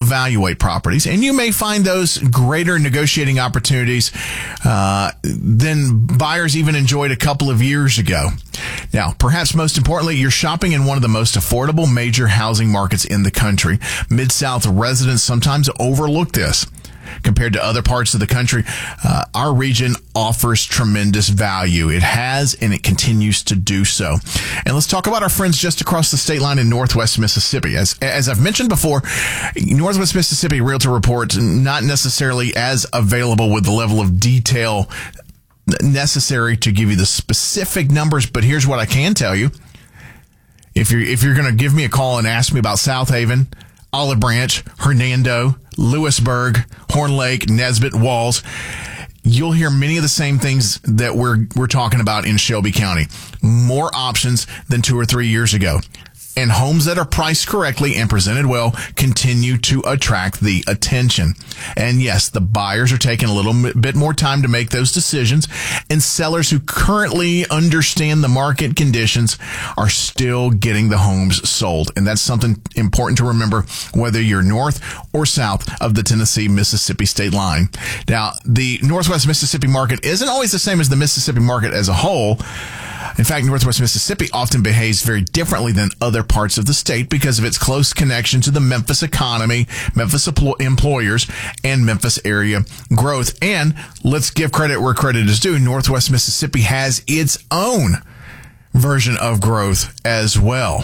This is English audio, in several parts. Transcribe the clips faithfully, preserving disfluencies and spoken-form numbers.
evaluate properties, and you may find those greater negotiating opportunities uh, than buyers even enjoyed a couple of years ago. Now, perhaps most importantly, you're shopping in one of the most affordable major housing markets in the country. Mid-South residents sometimes overlook this. Compared to other parts of the country, uh, our region offers tremendous value. It has, and it continues to do so. And let's talk about our friends just across the state line in Northwest Mississippi. As as I've mentioned before, Northwest Mississippi Realtor Report not necessarily as available with the level of detail necessary to give you the specific numbers, but here's what I can tell you. If you're if you're going to give me a call and ask me about South Haven, Olive Branch, Hernando, Lewisburg, Horn Lake, Nesbit, Walls, you'll hear many of the same things that we're we're talking about in Shelby County. More options than two or three years ago. And homes that are priced correctly and presented well continue to attract the attention. And yes, the buyers are taking a little bit more time to make those decisions, and sellers who currently understand the market conditions are still getting the homes sold. And that's something important to remember, whether you're north or south of the Tennessee-Mississippi state line. Now, the Northwest Mississippi market isn't always the same as the Mississippi market as a whole. In fact, Northwest Mississippi often behaves very differently than other parts of the state because of its close connection to the Memphis economy, Memphis employers, and Memphis area growth. And let's give credit where credit is due. Northwest Mississippi has its own version of growth as well.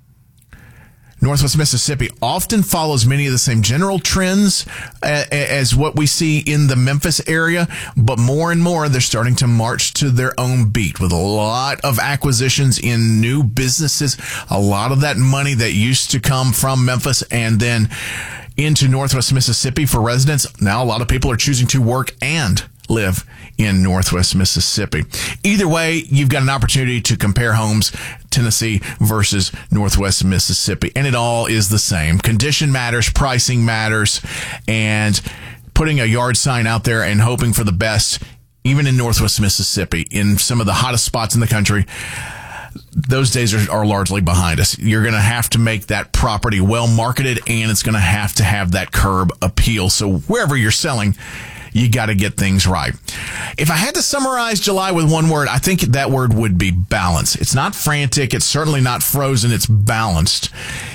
Northwest Mississippi often follows many of the same general trends as what we see in the Memphis area, but more and more they're starting to march to their own beat with a lot of acquisitions in new businesses, a lot of that money that used to come from Memphis and then into Northwest Mississippi for residents. Now a lot of people are choosing to work and live in Northwest Mississippi. Either way, you've got an opportunity to compare homes, Tennessee versus Northwest Mississippi. And it all is the same. Condition matters, pricing matters, and putting a yard sign out there and hoping for the best, even in Northwest Mississippi, in some of the hottest spots in the country, those days are, are largely behind us. You're going to have to make that property well marketed, and it's going to have to have that curb appeal. So wherever you're selling, you got to get things right. If I had to summarize July with one word, I think that word would be balance. It's not frantic. It's certainly not frozen. It's balanced.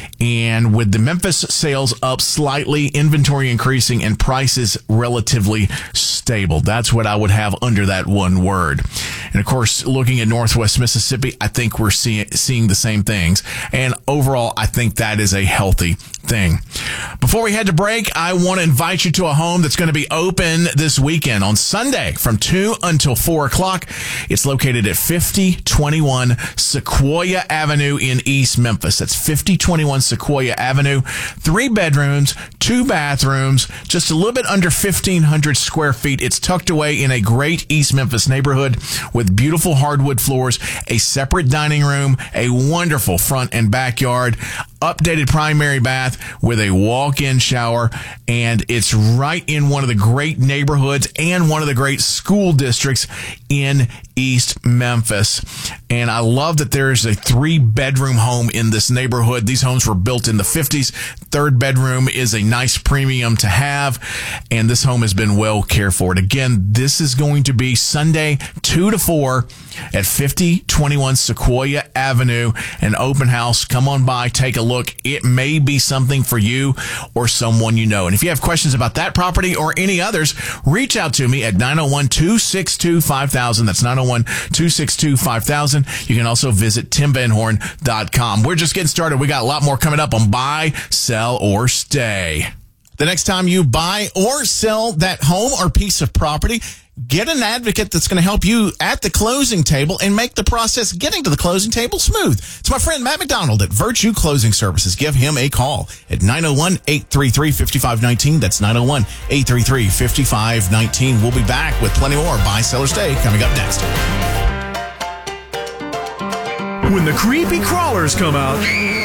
And with the Memphis sales up slightly, inventory increasing, and prices relatively stable, that's what I would have under that one word. And of course, looking at Northwest Mississippi, I think we're seeing seeing the same things. And overall, I think that is a healthy thing. Before we head to break, I want to invite you to a home that's going to be open this weekend on Sunday from two until four o'clock. It's located at fifty twenty-one Sequoia Avenue in East Memphis. That's fifty twenty-one Sequoia Avenue. Three bedrooms, two bathrooms, just a little bit under fifteen hundred square feet. It's tucked away in a great East Memphis neighborhood with beautiful hardwood floors, a separate dining room, a wonderful front and backyard, updated primary bath with a walk-in shower, and it's right in one of the great neighborhoods and one of the great school districts in East Memphis. And I love that there's a three-bedroom home in this neighborhood. These homes were built in the fifties. Third bedroom is a nice premium to have, and this home has been well cared for. And again, this is going to be Sunday, two to four at fifty twenty-one Sequoia Avenue, an open house. Come on by, take a look. It may be something for you or someone you know. And if you have questions about that property or any others, reach out to me at nine oh one, two six two, five thousand. That's nine oh one, two six two, five thousand. You can also visit tim van horn dot com. We're just getting started. We got a lot more coming up on Buy, Sell, or Stay. The next time you buy or sell that home or piece of property, get an advocate that's going to help you at the closing table and make the process getting to the closing table smooth. It's my friend Matt McDonald at Virtue Closing Services. Give him a call at nine oh one, eight three three, five five one nine. That's nine oh one, eight three three, five five one nine. We'll be back with plenty more Buy, Sell, or Stay coming up next. When the creepy crawlers come out,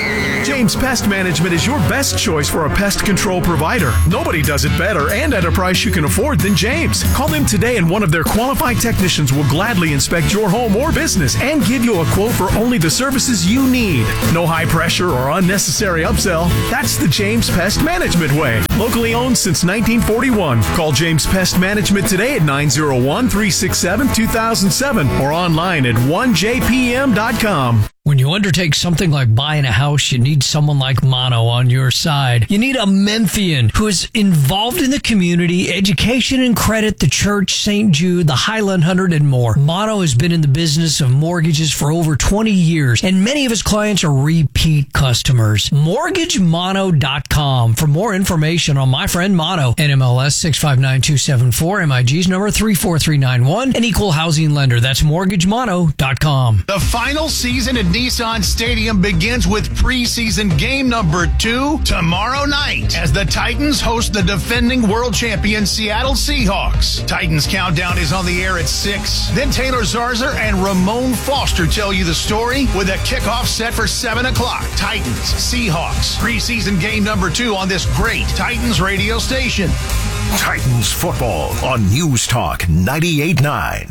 James Pest Management is your best choice for a pest control provider. Nobody does it better and at a price you can afford than James. Call them today and one of their qualified technicians will gladly inspect your home or business and give you a quote for only the services you need. No high pressure or unnecessary upsell. That's the James Pest Management way. Locally owned since nineteen forty-one. Call James Pest Management today at nine oh one, three six seven, two thousand seven or online at one j p m dot com. When you undertake something like buying a house, you need someone like Mono on your side. You need a Memphian who is involved in the community, education and credit, the church, Saint Jude, the Highland Hundred, and more. Mono has been in the business of mortgages for over twenty years, and many of his clients are repeat customers. mortgage mono dot com for more information on my friend Mono. N M L S six five nine two seven four, M I G's number three four three nine one, an equal housing lender. That's mortgage mono dot com. The final season at Nissan Stadium begins with preseason game number two tomorrow night as the Titans host the defending world champion Seattle Seahawks. Titans Countdown is on the air at six. Then Taylor Zarzour and Ramon Foster tell you the story with a kickoff set for seven o'clock. Titans, Seahawks, preseason game number two on this great Titans radio station. Titans football on News Talk ninety-eight point nine.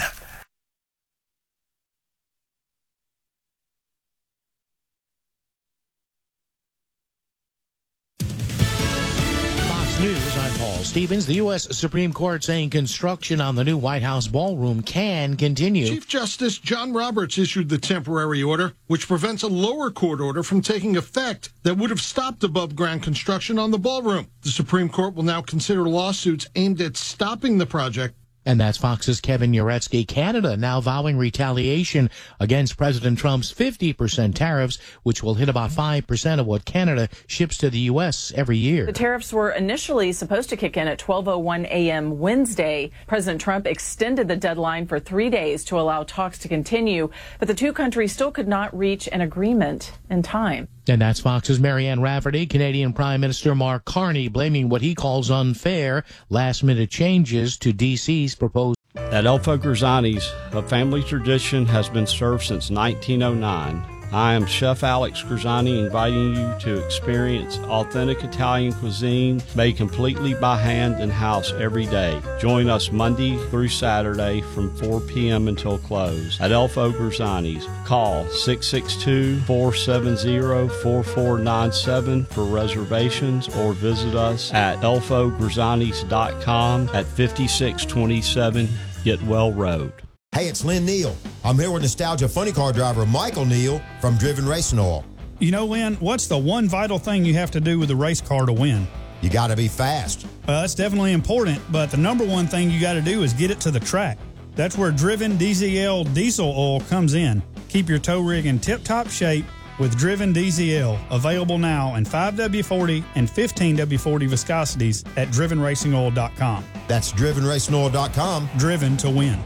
News, I'm Paul Stevens. The U S Supreme Court saying construction on the new White House ballroom can continue. Chief Justice John Roberts issued the temporary order, which prevents a lower court order from taking effect that would have stopped above-ground construction on the ballroom. The Supreme Court will now consider lawsuits aimed at stopping the project. And that's Fox's Kevin Uretsky. Canada now vowing retaliation against President Trump's fifty percent tariffs, which will hit about five percent of what Canada ships to the U S every year. The tariffs were initially supposed to kick in at twelve oh one a.m. Wednesday. President Trump extended the deadline for three days to allow talks to continue, but the two countries still could not reach an agreement in time. And that's Fox's Marianne Rafferty. Canadian Prime Minister Mark Carney blaming what he calls unfair last-minute changes to D C's proposed. At Elfo Grisani's, a family tradition has been served since nineteen oh nine. I am Chef Alex Grisani, inviting you to experience authentic Italian cuisine made completely by hand and house every day. Join us Monday through Saturday from four p.m. until close at Elfo Grisani's. Call six six two, four seven zero, four four nine seven for reservations or visit us at elfo grisanis dot com at fifty-six twenty-seven Getwell Road. Hey, it's Lynn Neal. I'm here with Nostalgia Funny Car driver Michael Neal from Driven Racing Oil. You know, Lynn, what's the one vital thing you have to do with a race car to win? You got to be fast. Well, that's definitely important, but the number one thing you got to do is get it to the track. That's where Driven D Z L diesel oil comes in. Keep your tow rig in tip-top shape with Driven D Z L, available now in five W forty and fifteen W forty viscosities at driven racing oil dot com. That's driven racing oil dot com. Driven to win.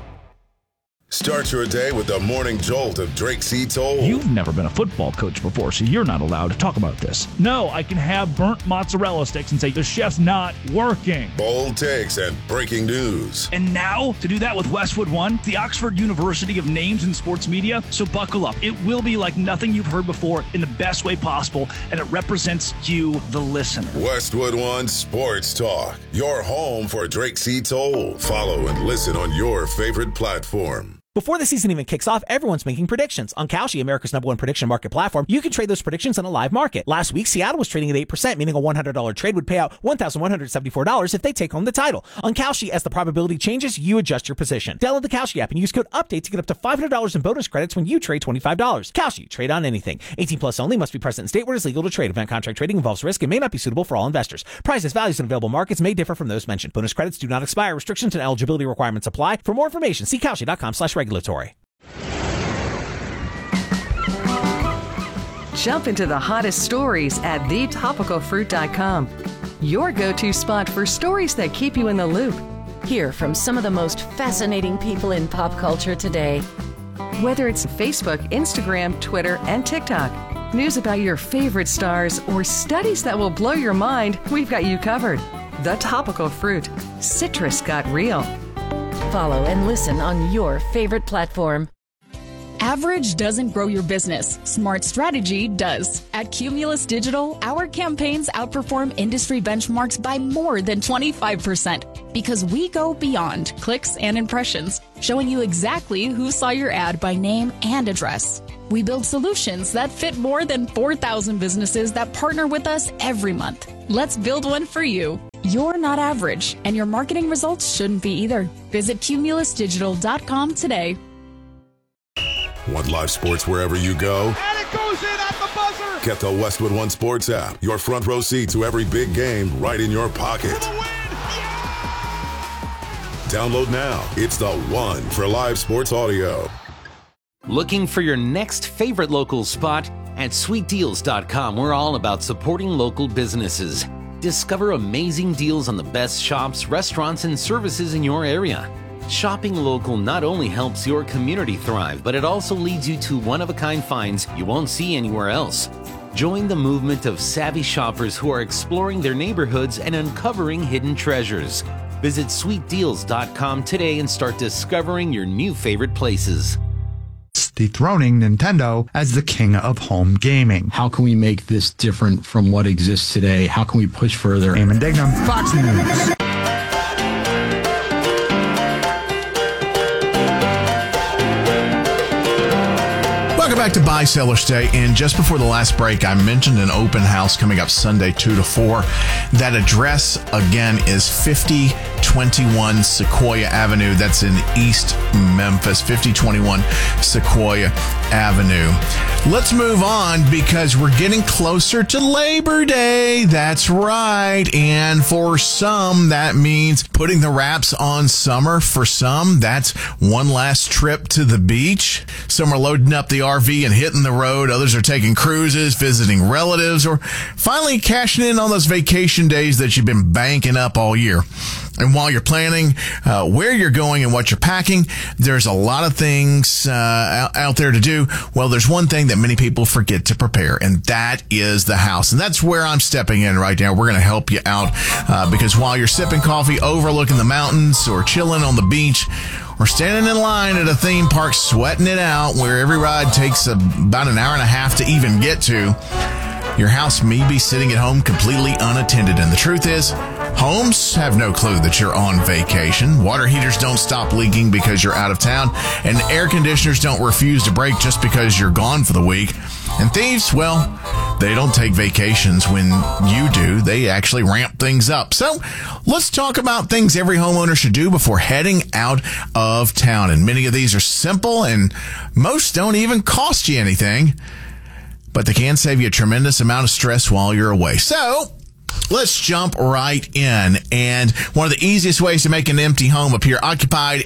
Start your day with the morning jolt of Drake C. Toll. You've never been a football coach before, so you're not allowed to talk about this. No, I can have burnt mozzarella sticks and say the chef's not working. Bold takes and breaking news. And now, to do that with Westwood One, the Oxford University of Names in Sports Media. So buckle up. It will be like nothing you've heard before in the best way possible, and it represents you, the listener. Westwood One Sports Talk, your home for Drake C. Toll. Follow and listen on your favorite platform. Before the season even kicks off, everyone's making predictions. On Kalshi, America's number one prediction market platform, you can trade those predictions on a live market. Last week, Seattle was trading at eight percent, meaning a one hundred dollars trade would pay out one thousand one hundred seventy-four dollars if they take home the title. On Kalshi, as the probability changes, you adjust your position. Download the Kalshi app and use code UPDATE to get up to five hundred dollars in bonus credits when you trade twenty-five dollars. Kalshi, trade on anything. eighteen plus only, must be present in state where it is legal to trade. Event contract trading involves risk and may not be suitable for all investors. Prices, values, and available markets may differ from those mentioned. Bonus credits do not expire. Restrictions and eligibility requirements apply. For more information, see kalshi dot com slash regulatory. Jump into the hottest stories at the topical fruit dot com. Your go-to spot for stories that keep you in the loop. Hear from some of the most fascinating people in pop culture today. Whether it's Facebook, Instagram, Twitter, and TikTok, news about your favorite stars, or studies that will blow your mind, we've got you covered. The Topical Fruit. Citrus got real. Follow and listen on your favorite platform. Average doesn't grow your business. Smart strategy does. At Cumulus Digital, our campaigns outperform industry benchmarks by more than twenty-five percent because we go beyond clicks and impressions, showing you exactly who saw your ad by name and address. We build solutions that fit more than four thousand businesses that partner with us every month. Let's build one for you. You're not average, and your marketing results shouldn't be either. Visit cumulus digital dot com today. Want live sports wherever you go? And it goes in at the buzzer! Get the Westwood One Sports app. Your front row seat to every big game right in your pocket. Download now. It's the one for live sports audio. Looking for your next favorite local spot? At sweet deals dot com, we're all about supporting local businesses. Discover amazing deals on the best shops, restaurants, and services in your area. Shopping local not only helps your community thrive, but it also leads you to one-of-a-kind finds you won't see anywhere else. Join the movement of savvy shoppers who are exploring their neighborhoods and uncovering hidden treasures. Visit sweet deals dot com today and start discovering your new favorite places. Dethroning Nintendo as the king of home gaming. How can we make this different from what exists today? How can we push further? Eamon Dignam, Fox News. Welcome back to Buy, Sell, or Stay. And just before the last break, I mentioned an open house coming up Sunday, two to four. That address, again, is fifty twenty-one Sequoia Avenue. That's in East Memphis, fifty twenty-one Sequoia Avenue. Let's move on because we're getting closer to Labor Day. That's right. And for some, that means putting the wraps on summer. For some, that's one last trip to the beach. Some are loading up the R V and hitting the road. Others are taking cruises, visiting relatives, or finally cashing in on those vacation days that you've been banking up all year. And while you're planning uh, where you're going and what you're packing, there's a lot of things uh, out, out there to do. Well, there's one thing that many people forget to prepare, and that is the house. And that's where I'm stepping in right now. We're going to help you out uh, because while you're sipping coffee overlooking the mountains or chilling on the beach, or standing in line at a theme park sweating it out where every ride takes a, about an hour and a half to even get to, your house may be sitting at home completely unattended. And the truth is, homes have no clue that you're on vacation. Water heaters don't stop leaking because you're out of town. And air conditioners don't refuse to break just because you're gone for the week. And thieves, well, they don't take vacations when you do. They actually ramp things up. So let's talk about things every homeowner should do before heading out of town. And many of these are simple, and most don't even cost you anything, but they can save you a tremendous amount of stress while you're away. So let's jump right in. And one of the easiest ways to make an empty home appear occupied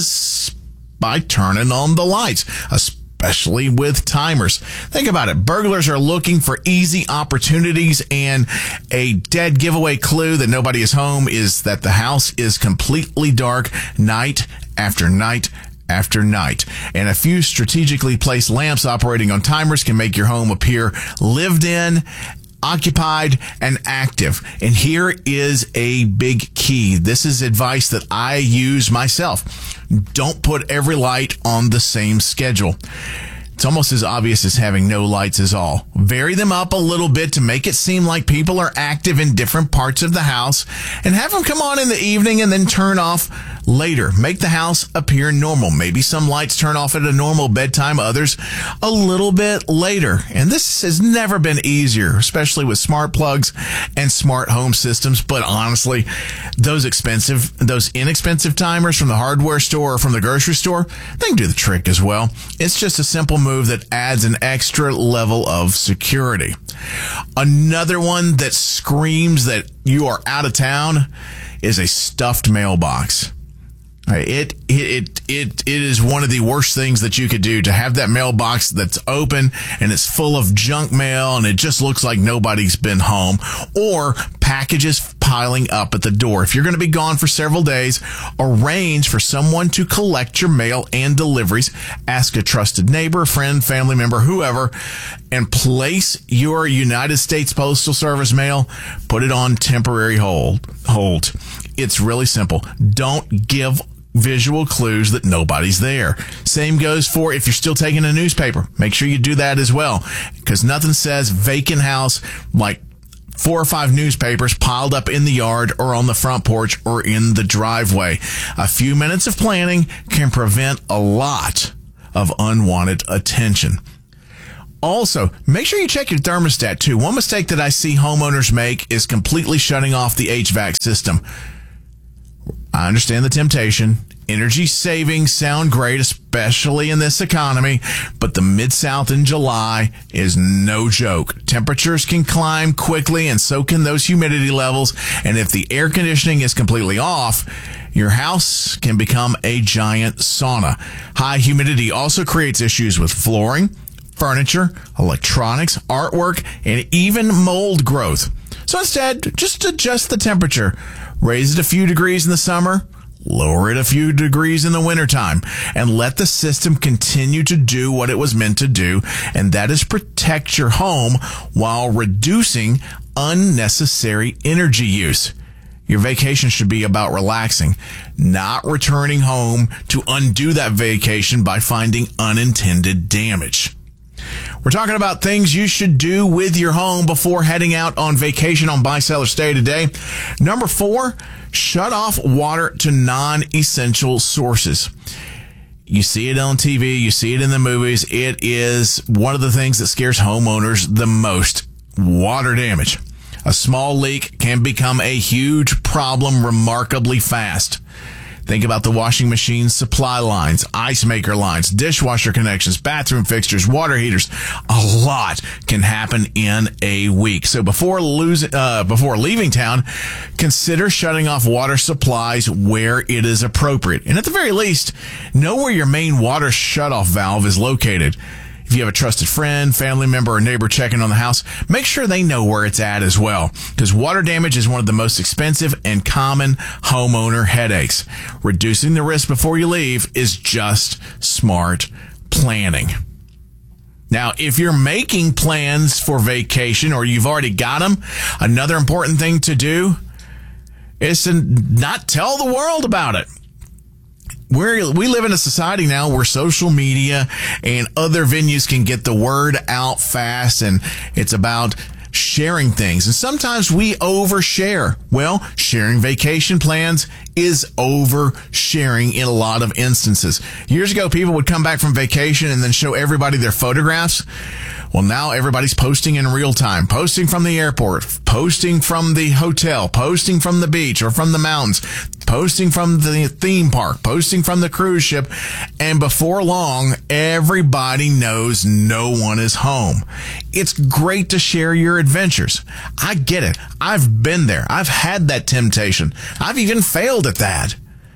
is by turning on the lights, especially with timers. Think about it. Burglars are looking for easy opportunities, and a dead giveaway clue that nobody is home is that the house is completely dark night after night after night. And a few strategically placed lamps operating on timers can make your home appear lived in, occupied, and active. And here is a big key. This is advice that I use myself. Don't put every light on the same schedule. It's almost as obvious as having no lights is all. Vary them up a little bit to make it seem like people are active in different parts of the house, and have them come on in the evening and then turn off later. Make the house appear normal. Maybe some lights turn off at a normal bedtime, others a little bit later. And this has never been easier, especially with smart plugs and smart home systems. But honestly, those expensive, those inexpensive timers from the hardware store or from the grocery store, they can do the trick as well. It's just a simple move that adds an extra level of security. Another one that screams that you are out of town is a stuffed mailbox. It, it, it, it, it is one of the worst things that you could do, to have that mailbox that's open and it's full of junk mail and it just looks like nobody's been home, or packages piling up at the door. If you're going to be gone for several days, arrange for someone to collect your mail and deliveries. Ask a trusted neighbor, friend, family member, whoever, and place your United States Postal Service mail. Put it on temporary hold. Hold. It's really simple. Don't give visual clues that nobody's there. Same goes for if you're still taking a newspaper. Make sure you do that as well, because nothing says vacant house like four or five newspapers piled up in the yard or on the front porch or in the driveway. A few minutes of planning can prevent a lot of unwanted attention. Also, make sure you check your thermostat too. One mistake that I see homeowners make is completely shutting off the H V A C system. I understand the temptation. Energy savings sound great, especially in this economy, but the Mid-South in July is no joke. Temperatures can climb quickly, and so can those humidity levels. And if the air conditioning is completely off, your house can become a giant sauna. High humidity also creates issues with flooring, furniture, electronics, artwork, and even mold growth. So instead, just adjust the temperature. Raise it a few degrees in the summer, lower it a few degrees in the wintertime, and let the system continue to do what it was meant to do, and that is protect your home while reducing unnecessary energy use. Your vacation should be about relaxing, not returning home to undo that vacation by finding unintended damage. We're talking about things you should do with your home before heading out on vacation on Buy, Sell, or Stay today. Number four, shut off water to non-essential sources. You see it on T V, you see it in the movies. It is one of the things that scares homeowners the most: water damage. A small leak can become a huge problem remarkably fast. Think about the washing machine supply lines, ice maker lines, dishwasher connections, bathroom fixtures, water heaters. A lot can happen in a week. So before losing, uh, before leaving town, consider shutting off water supplies where it is appropriate. And at the very least, know where your main water shutoff valve is located. If you have a trusted friend, family member, or neighbor checking on the house, make sure they know where it's at as well, because water damage is one of the most expensive and common homeowner headaches. Reducing the risk before you leave is just smart planning. Now, if you're making plans for vacation or you've already got them, another important thing to do is to not tell the world about it. We're, we live in a society now where social media and other venues can get the word out fast, and it's about sharing things. And sometimes we overshare. Well, sharing vacation plans is oversharing in a lot of instances. Years ago, people would come back from vacation and then show everybody their photographs. Well, now everybody's posting in real time, posting from the airport, posting from the hotel, posting from the beach or from the mountains, posting from the theme park, posting from the cruise ship. And before long, everybody knows no one is home. It's great to share your adventures. I get it. I've been there. I've had that temptation. I've even failed at that.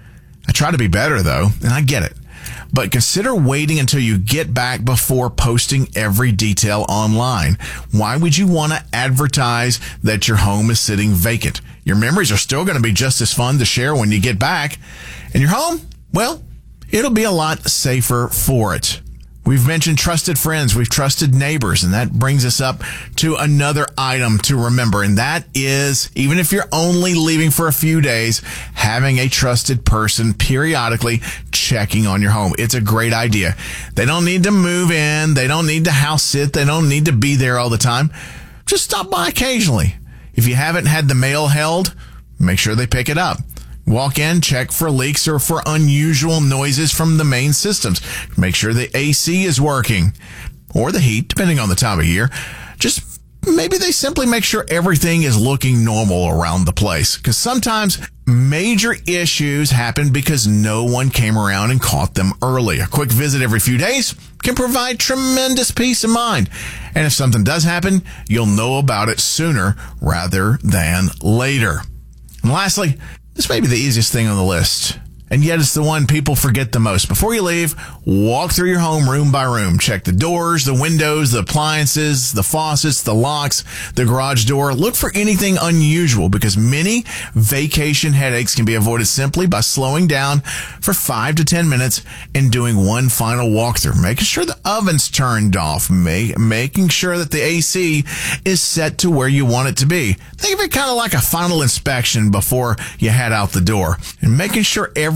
I try to be better, though, and I get it. But consider waiting until you get back before posting every detail online. Why would you want to advertise that your home is sitting vacant? Your memories are still going to be just as fun to share when you get back. And your home, well, it'll be a lot safer for it. We've mentioned trusted friends, we've trusted neighbors, and that brings us up to another item to remember, and that is, even if you're only leaving for a few days, having a trusted person periodically checking on your home. It's a great idea. They don't need to move in, they don't need to house sit, they don't need to be there all the time. Just stop by occasionally. If you haven't had the mail held, make sure they pick it up. Walk in, check for leaks or for unusual noises from the main systems. Make sure the A C is working, or the heat, depending on the time of year. Just maybe they simply make sure everything is looking normal around the place, because sometimes major issues happen because no one came around and caught them early. A quick visit every few days can provide tremendous peace of mind. And if something does happen, you'll know about it sooner rather than later. And lastly, this may be the easiest thing on the list, and yet it's the one people forget the most. Before you leave, walk through your home room by room. Check the doors, the windows, the appliances, the faucets, the locks, the garage door. Look for anything unusual, because many vacation headaches can be avoided simply by slowing down for five to ten minutes and doing one final walkthrough. Making sure the oven's turned off, make, making sure that the A C is set to where you want it to be. Think of it kind of like a final inspection before you head out the door, and making sure every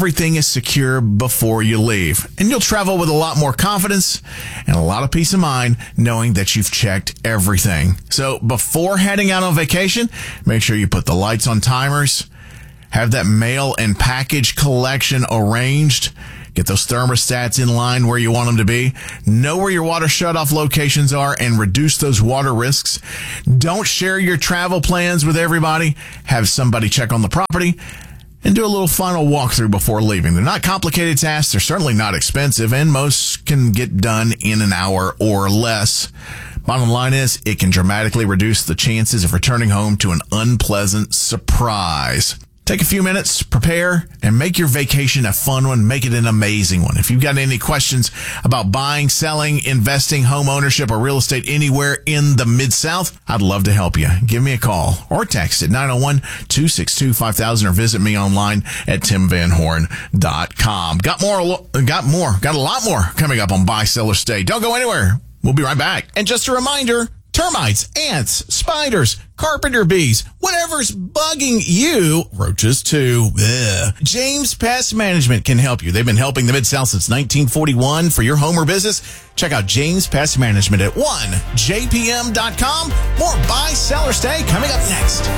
everything is secure before you leave. And you'll travel with a lot more confidence and a lot of peace of mind knowing that you've checked everything. So before heading out on vacation, make sure you put the lights on timers, have that mail and package collection arranged, get those thermostats in line where you want them to be, know where your water shutoff locations are, and reduce those water risks. Don't share your travel plans with everybody. Have somebody check on the property and do a little final walkthrough before leaving. They're not complicated tasks. They're certainly not expensive, and most can get done in an hour or less. Bottom line is, it can dramatically reduce the chances of returning home to an unpleasant surprise. Take a few minutes, prepare, and make your vacation a fun one. Make it an amazing one. If you've got any questions about buying, selling, investing, home ownership, or real estate anywhere in the Mid-South, I'd love to help you. Give me a call or text at nine oh one, two six two, five thousand or visit me online at tim van horn dot com. Got more, got more, got a lot more coming up on Buy, Sell, or Stay. Don't go anywhere. We'll be right back. And just a reminder, termites, ants, spiders, carpenter bees, whatever's bugging you, roaches too. Ugh. James Pest Management can help you. They've been helping the Mid-South since nineteen forty-one. For your home or business, check out James Pest Management at one j p m dot com. More Buy, Sell, or Stay coming up next.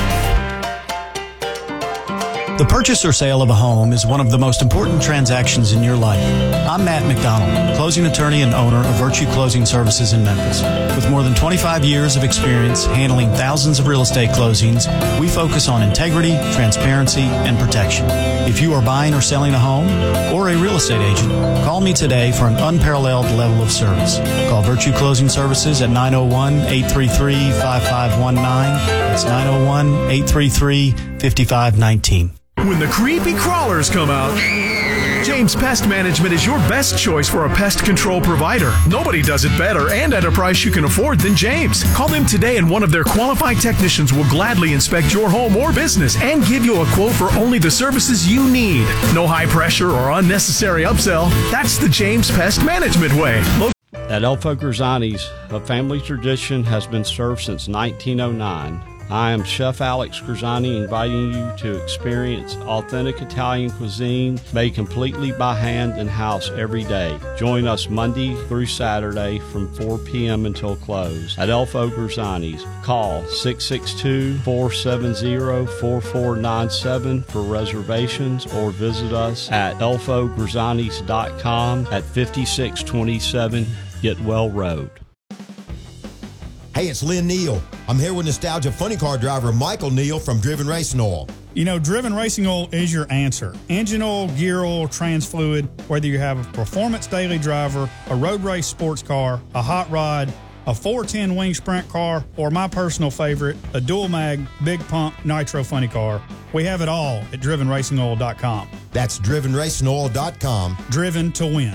The purchase or sale of a home is one of the most important transactions in your life. I'm Matt McDonald, closing attorney and owner of Virtue Closing Services in Memphis. With more than twenty-five years of experience handling thousands of real estate closings, we focus on integrity, transparency, and protection. If you are buying or selling a home or a real estate agent, call me today for an unparalleled level of service. Call Virtue Closing Services at nine oh one, eight three three, five five one nine. That's nine oh one, eight three three, five five one nine. When the creepy crawlers come out, James Pest Management is your best choice for a pest control provider. Nobody does it better and at a price you can afford than James. Call them today and one of their qualified technicians will gladly inspect your home or business and give you a quote for only the services you need. No high pressure or unnecessary upsell. That's the James Pest Management way. Look- At Elfo Grisani's, a family tradition has been served since nineteen oh nine. I am Chef Alex Grisani, inviting you to experience authentic Italian cuisine made completely by hand and house every day. Join us Monday through Saturday from four p.m. until close at Elfo Grisani's. Call six six two, four seven zero, four four nine seven for reservations or visit us at elfo grisanis dot com at fifty-six twenty-seven Getwell Road. Hey, it's Lynn Neal. I'm here with Nostalgia Funny Car driver Michael Neal from Driven Racing Oil. You know, Driven Racing Oil is your answer. Engine oil, gear oil, trans fluid, whether you have a performance daily driver, a road race sports car, a hot rod, a four ten wing sprint car, or my personal favorite, a dual mag, big pump, nitro funny car. We have it all at driven racing oil dot com. That's driven racing oil dot com. Driven to win.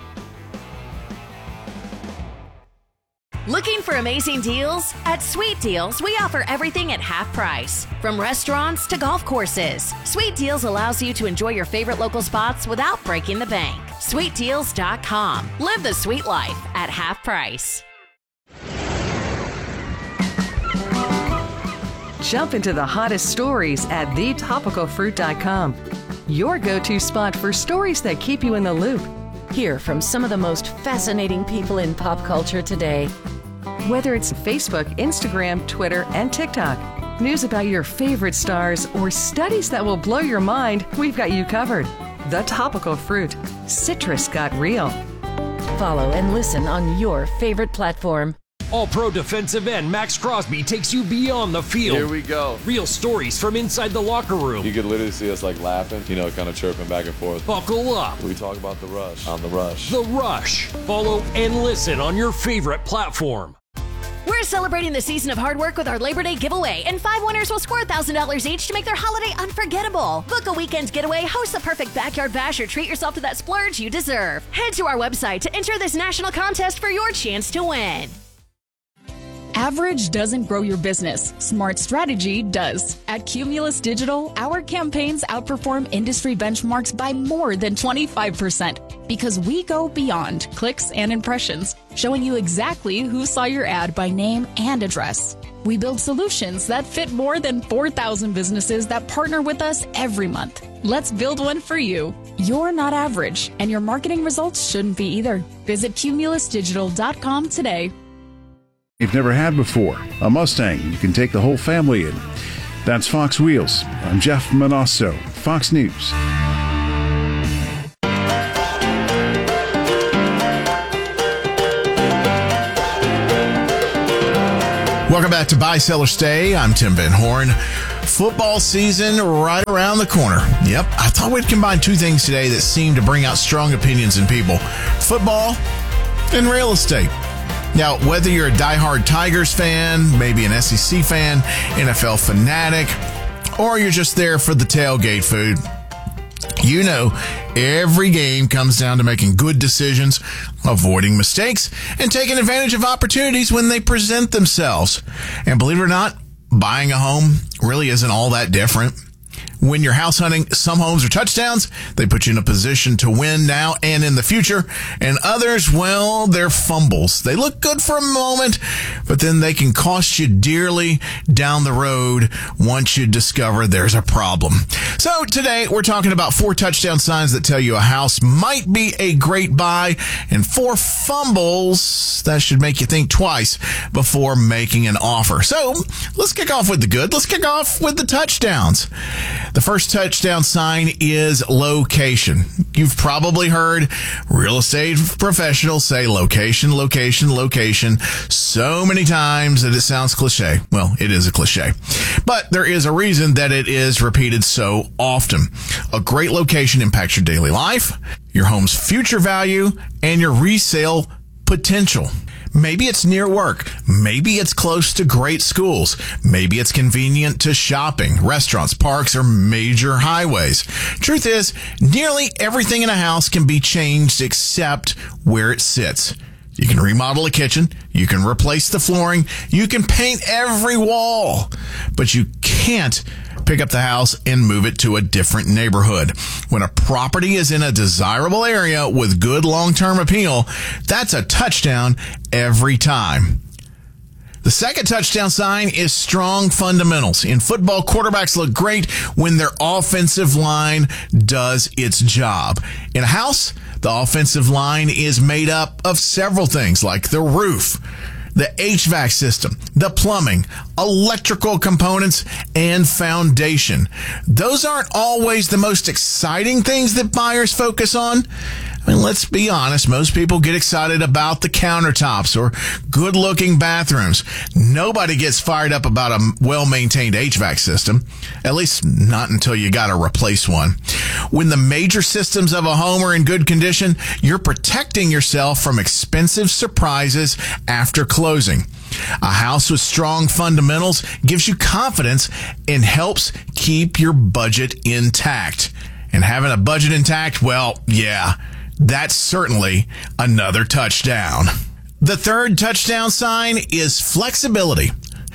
Looking for amazing deals? At Sweet Deals, we offer everything at half price. From restaurants to golf courses, Sweet Deals allows you to enjoy your favorite local spots without breaking the bank. sweet deals dot com. Live the sweet life at half price. Jump into the hottest stories at the topical fruit dot com. Your go-to spot for stories that keep you in the loop. Hear from some of the most fascinating people in pop culture today. Whether it's Facebook, Instagram, Twitter, and TikTok, news about your favorite stars, or studies that will blow your mind, we've got you covered. The Topical Fruit. Citrus got real. Follow and listen on your favorite platform. All-Pro defensive end Max Crosby takes you beyond the field. Here we go. Real stories from inside the locker room. You could literally see us like laughing, you know, kind of chirping back and forth. Buckle up. We talk about the rush on the rush. The Rush. Follow and listen on your favorite platform. We're celebrating the season of hard work with our Labor Day giveaway, and five winners will score one thousand dollars each to make their holiday unforgettable. Book a weekend getaway, host the perfect backyard bash, or treat yourself to that splurge you deserve. Head to our website to enter this national contest for your chance to win. Average doesn't grow your business. Smart strategy does. At Cumulus Digital, our campaigns outperform industry benchmarks by more than twenty-five percent because we go beyond clicks and impressions, showing you exactly who saw your ad by name and address. We build solutions that fit more than four thousand businesses that partner with us every month. Let's build one for you. You're not average, and your marketing results shouldn't be either. Visit cumulus digital dot com today. You've never had before. A Mustang you can take the whole family in. That's Fox Wheels. I'm Jeff Manasso, Fox News. Welcome back to Buy, Sell, or Stay. I'm Tim Van Horn. Football season right around the corner. Yep, I thought we'd combine two things today that seem to bring out strong opinions in people. Football and real estate. Now, whether you're a diehard Tigers fan, maybe an S E C fan, N F L fanatic, or you're just there for the tailgate food, you know every game comes down to making good decisions, avoiding mistakes, and taking advantage of opportunities when they present themselves. And believe it or not, buying a home really isn't all that different. When you're house hunting, some homes are touchdowns. They put you in a position to win now and in the future. And others, well, they're fumbles. They look good for a moment, but then they can cost you dearly down the road once you discover there's a problem. So today we're talking about four touchdown signs that tell you a house might be a great buy, and four fumbles that should make you think twice before making an offer. So let's kick off with the good. Let's kick off with the touchdowns. The first touchdown sign is location. You've probably heard real estate professionals say location, location, location so many times that it sounds cliche. Well, it is a cliche, but there is a reason that it is repeated so often. A great location impacts your daily life, your home's future value, and your resale potential. Maybe it's near work. Maybe it's close to great schools. Maybe it's convenient to shopping, restaurants, parks, or major highways. Truth is, nearly everything in a house can be changed except where it sits. You can remodel a kitchen. You can replace the flooring. You can paint every wall. But you can't pick up the house and move it to a different neighborhood. When a property is in a desirable area with good long-term appeal, that's a touchdown every time. The second touchdown sign is strong fundamentals. In football, quarterbacks look great when their offensive line does its job. In a house, the offensive line is made up of several things like the roof, the H V A C system, the plumbing, electrical components, and foundation. Those aren't always the most exciting things that buyers focus on. I mean, let's be honest, most people get excited about the countertops or good-looking bathrooms. Nobody gets fired up about a well-maintained H V A C system, at least not until you got to replace one. When the major systems of a home are in good condition, you're protecting yourself from expensive surprises after closing. A house with strong fundamentals gives you confidence and helps keep your budget intact. And having a budget intact, well, yeah, that's certainly another touchdown. The third touchdown sign is flexibility.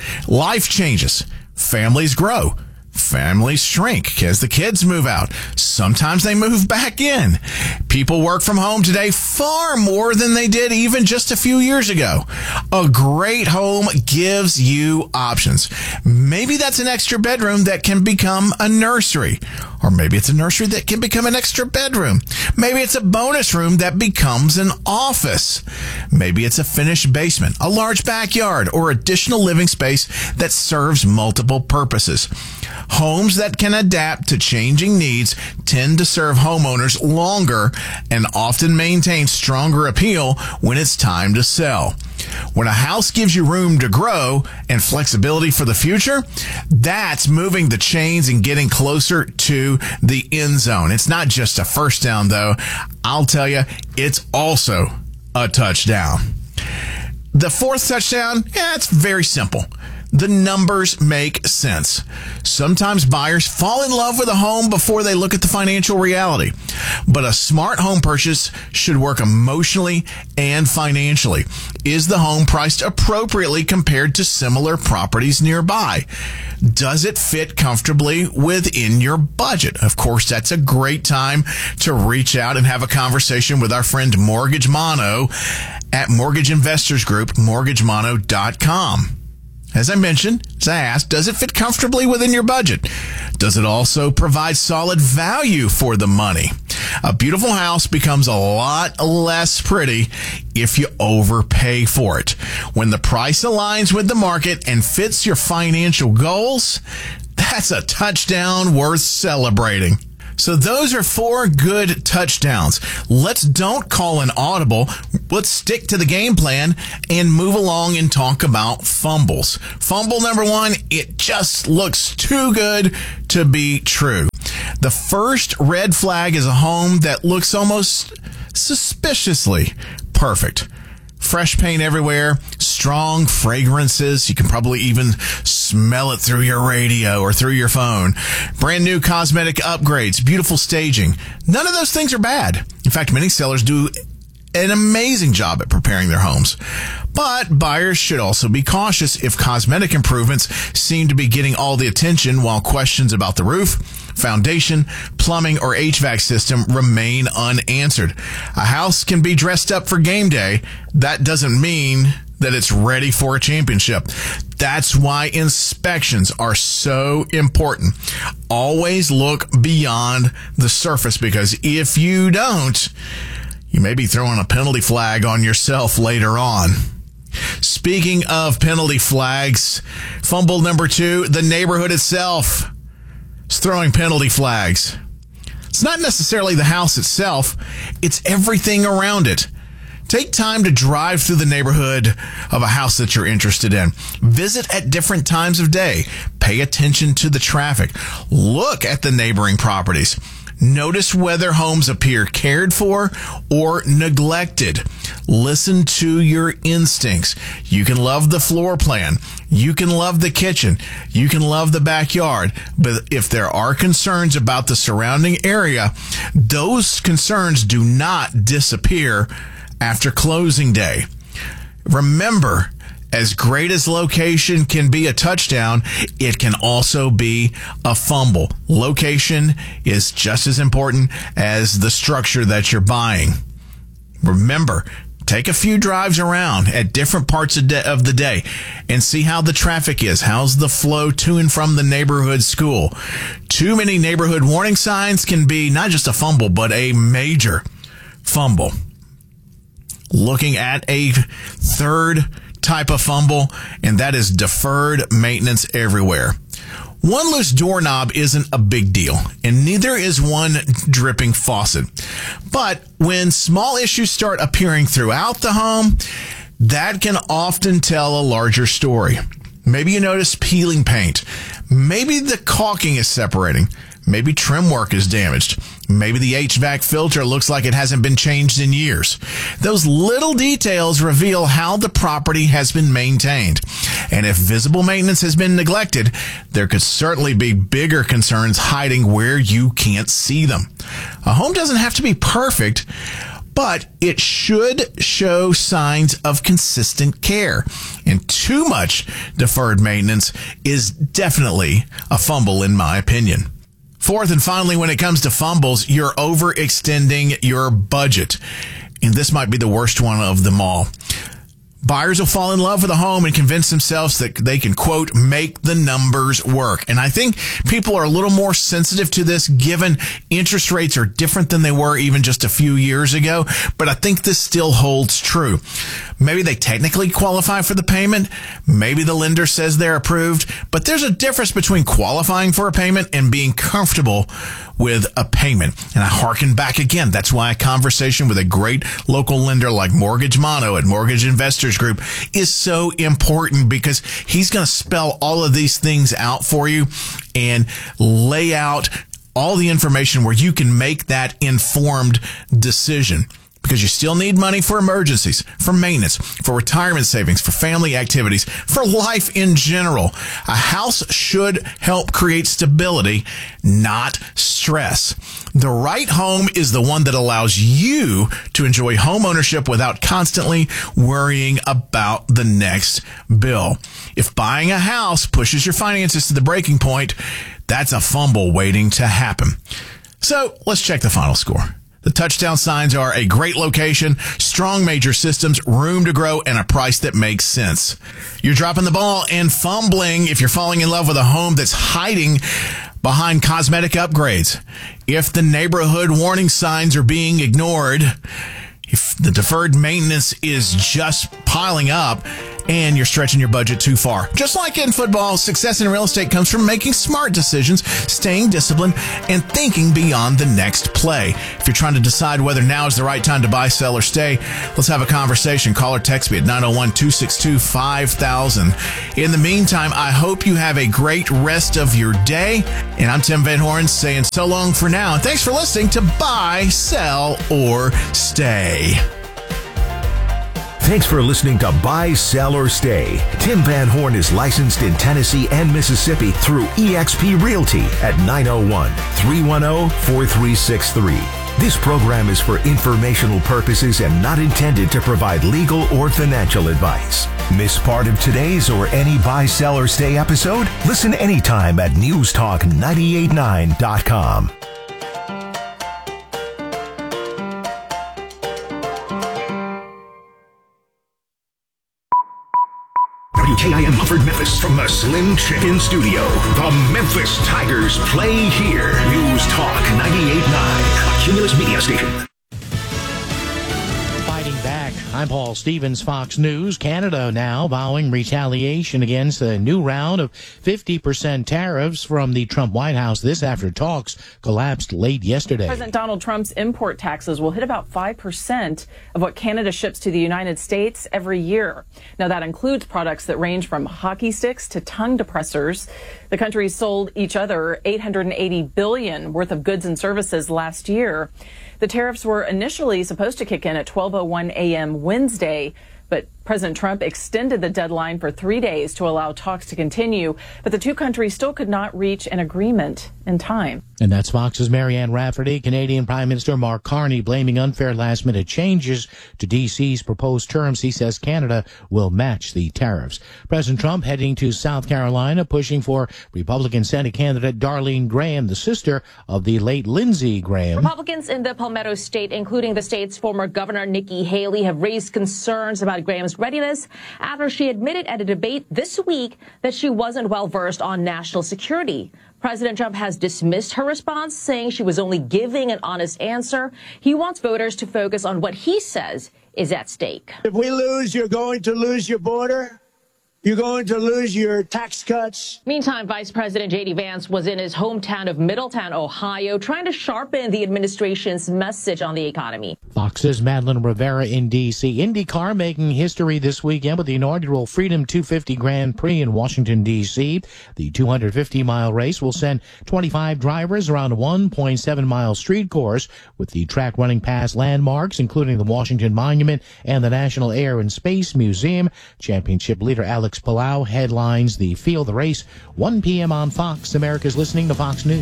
Life changes. Families grow. Families shrink as the kids move out. Sometimes they move back in. People work from home today far more than they did even just a few years ago. A great home gives you options. Maybe that's an extra bedroom that can become a nursery. Or maybe it's a nursery that can become an extra bedroom. Maybe it's a bonus room that becomes an office. Maybe it's a finished basement, a large backyard, or additional living space that serves multiple purposes. Homes that can adapt to changing needs tend to serve homeowners longer and often maintain stronger appeal when it's time to sell. When a house gives you room to grow and flexibility for the future, that's moving the chains and getting closer to the end zone. It's not just a first down, though. I'll tell you, it's also a touchdown. The fourth touchdown, yeah, it's very simple. The numbers make sense. Sometimes buyers fall in love with a home before they look at the financial reality. But a smart home purchase should work emotionally and financially. Is the home priced appropriately compared to similar properties nearby? Does it fit comfortably within your budget? Of course, that's a great time to reach out and have a conversation with our friend Mortgage Mono at Mortgage Investors Group, mortgage mono dot com. As I mentioned, as I asked, does it fit comfortably within your budget? Does it also provide solid value for the money? A beautiful house becomes a lot less pretty if you overpay for it. When the price aligns with the market and fits your financial goals, that's a touchdown worth celebrating. So those are four good touchdowns. Let's don't call an audible. Let's stick to the game plan and move along and talk about fumbles. Fumble number one, it just looks too good to be true. The first red flag is a home that looks almost suspiciously perfect. Fresh paint everywhere, strong fragrances. You can probably even smell it through your radio or through your phone. Brand new cosmetic upgrades, beautiful staging. None of those things are bad. In fact, many sellers do an amazing job at preparing their homes. But buyers should also be cautious if cosmetic improvements seem to be getting all the attention while questions about the roof, foundation, plumbing, or H V A C system remain unanswered. A house can be dressed up for game day. That doesn't mean that it's ready for a championship. That's why inspections are so important. Always look beyond the surface, because if you don't, you may be throwing a penalty flag on yourself later on. Speaking of penalty flags, fumble number two, the neighborhood itself is throwing penalty flags. It's not necessarily the house itself, it's everything around it. Take time to drive through the neighborhood of a house that you're interested in. Visit at different times of day. Pay attention to the traffic. Look at the neighboring properties. Notice whether homes appear cared for or neglected. Listen to your instincts. You can love the floor plan. You can love the kitchen. You can love the backyard. But if there are concerns about the surrounding area, those concerns do not disappear after closing day. Remember, as great as location can be a touchdown, it can also be a fumble. Location is just as important as the structure that you're buying. Remember, take a few drives around at different parts of, de- of the day and see how the traffic is. How's the flow to and from the neighborhood school? Too many neighborhood warning signs can be not just a fumble, but a major fumble. Looking at a third type of fumble, and that is deferred maintenance everywhere. One loose doorknob isn't a big deal, and neither is one dripping faucet. But when small issues start appearing throughout the home, that can often tell a larger story. Maybe you notice peeling paint. Maybe the caulking is separating. Maybe trim work is damaged. Maybe the H V A C filter looks like it hasn't been changed in years. Those little details reveal how the property has been maintained. And if visible maintenance has been neglected, there could certainly be bigger concerns hiding where you can't see them. A home doesn't have to be perfect, but it should show signs of consistent care. And too much deferred maintenance is definitely a fumble, in my opinion. Fourth and finally, when it comes to fumbles, you're overextending your budget. And this might be the worst one of them all. Buyers will fall in love with a home and convince themselves that they can, quote, make the numbers work. And I think people are a little more sensitive to this given interest rates are different than they were even just a few years ago. But I think this still holds true. Maybe they technically qualify for the payment. Maybe the lender says they're approved. But there's a difference between qualifying for a payment and being comfortable with a payment. And I hearken back again. That's why a conversation with a great local lender like Mortgage Mono at Mortgage Investors Group is so important, because he's going to spell all of these things out for you and lay out all the information where you can make that informed decision. Because you still need money for emergencies, for maintenance, for retirement savings, for family activities, for life in general. A house should help create stability, not stress. The right home is the one that allows you to enjoy home ownership without constantly worrying about the next bill. If buying a house pushes your finances to the breaking point, that's a fumble waiting to happen. So let's check the final score. The touchdown signs are a great location, strong major systems, room to grow, and a price that makes sense. You're dropping the ball and fumbling if you're falling in love with a home that's hiding behind cosmetic upgrades. If the neighborhood warning signs are being ignored, if the deferred maintenance is just piling up, and you're stretching your budget too far. Just like in football, success in real estate comes from making smart decisions, staying disciplined, and thinking beyond the next play. If you're trying to decide whether now is the right time to buy, sell, or stay, let's have a conversation. Call or text me at nine oh one, two six two, five thousand. In the meantime, I hope you have a great rest of your day. And I'm Tim Van Horn saying so long for now. And thanks for listening to Buy, Sell, or Stay. Thanks for listening to Buy, Sell, or Stay. Tim Van Horn is licensed in Tennessee and Mississippi through E X P Realty at nine oh one, three one oh, four three six three. This program is for informational purposes and not intended to provide legal or financial advice. Miss part of today's or any Buy, Sell, or Stay episode? Listen anytime at news talk nine eight nine dot com. W K I M Mumford, Memphis, from the Slim Chicken Studio. The Memphis Tigers play here. News Talk ninety-eight point nine, a Cumulus Media station. Fighting back, I'm Paul Stevens, Fox News. Canada now vowing retaliation against a new round of fifty percent tariffs from the Trump White House. This after talks collapsed late yesterday. President Donald Trump's import taxes will hit about five percent of what Canada ships to the United States every year. Now, that includes products that range from hockey sticks to tongue depressors. The countries sold each other eight hundred eighty billion dollars worth of goods and services last year. The tariffs were initially supposed to kick in at twelve oh one a.m. Wednesday, but President Trump extended the deadline for three days to allow talks to continue, but the two countries still could not reach an agreement in time. And that's Fox's Marianne Rafferty. Canadian Prime Minister Mark Carney blaming unfair last-minute changes to D C's proposed terms. He says Canada will match the tariffs. President Trump heading to South Carolina, pushing for Republican Senate candidate Darlene Graham, the sister of the late Lindsey Graham. Republicans in the Palmetto State, including the state's former governor Nikki Haley, have raised concerns about Graham's readiness after she admitted at a debate this week that she wasn't well versed on national security. President Trump has dismissed her response, saying she was only giving an honest answer. He wants voters to focus on what he says is at stake. If we lose, you're going to lose your border. You're going to lose your tax cuts. Meantime, Vice President J D Vance was in his hometown of Middletown, Ohio, trying to sharpen the administration's message on the economy. Fox's Madeline Rivera in D C. IndyCar making history this weekend with the inaugural Freedom two fifty Grand Prix in Washington, D C. The two hundred fifty mile race will send twenty-five drivers around a one point seven mile street course with the track running past landmarks, including the Washington Monument and the National Air and Space Museum. Championship leader Alex Palau headlines the field. The race, one p.m. on Fox. America's listening to Fox News.